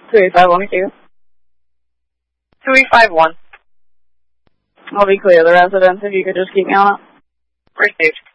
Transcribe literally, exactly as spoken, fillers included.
two eight five one two. two eight five one. I'll be clear the residence if you could just keep me on it. Received.